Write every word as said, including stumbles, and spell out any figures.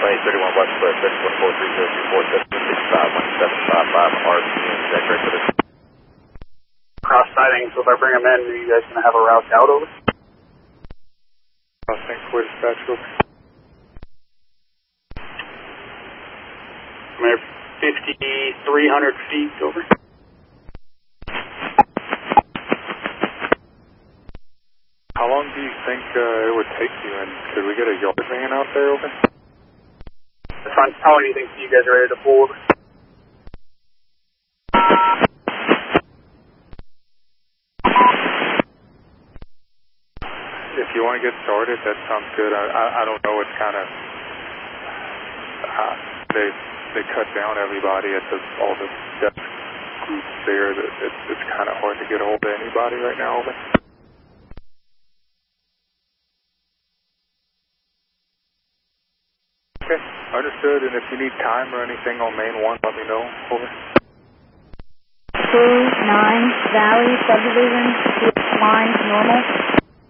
eight thirty-one West Cliff, six one four three zero two four seven six five one seven five five R P M, check right for this. Cross sighting, so if I bring them in, are you guys going to have a route out over? Crossing for dispatch over. I'm at fifty-three hundred feet over. How long do you think uh, it would take you, and could we get a yard van out there over? That's fine. How long do you think you guys are ready to pull over? If you want to get started, that sounds good. I I, I don't know. It's kind of uh, they they cut down everybody at the all the desk groups there. That it's it's kind of hard to get a hold of anybody right now. Over. Okay, understood. And if you need time or anything on main one, let me know. Over. Two nine Valley subdivision, line normal.